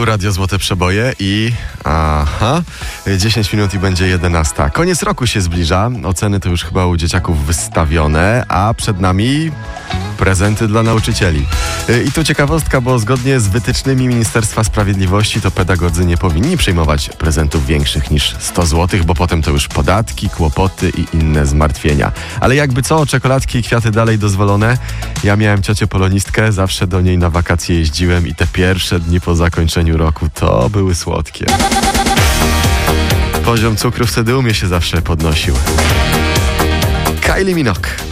Tu Radio Złote Przeboje i... 10 minut i będzie 11. Koniec roku się zbliża. Oceny to już chyba u dzieciaków wystawione, a przed nami prezenty dla nauczycieli. I tu ciekawostka, bo zgodnie z wytycznymi Ministerstwa Sprawiedliwości to pedagodzy nie powinni przyjmować prezentów większych niż 100 zł, bo potem to już podatki, kłopoty i inne zmartwienia. Ale jakby co, czekoladki i kwiaty dalej dozwolone. Ja miałem ciocię polonistkę, zawsze do niej na wakacje jeździłem i te pierwsze dni po zakończeniu roku to były słodkie. Poziom cukru wtedy u mnie się zawsze podnosił. Kylie Minogue.